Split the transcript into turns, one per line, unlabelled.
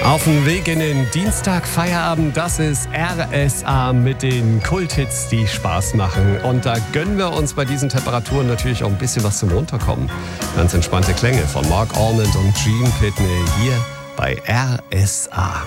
Auf dem Weg in den Dienstag Feierabend, das ist RSA mit den Kulthits, die Spaß machen. Und da gönnen wir uns bei diesen Temperaturen natürlich auch ein bisschen was zum Runterkommen. Ganz entspannte Klänge von Mark Almond und Gene Pitney hier bei RSA.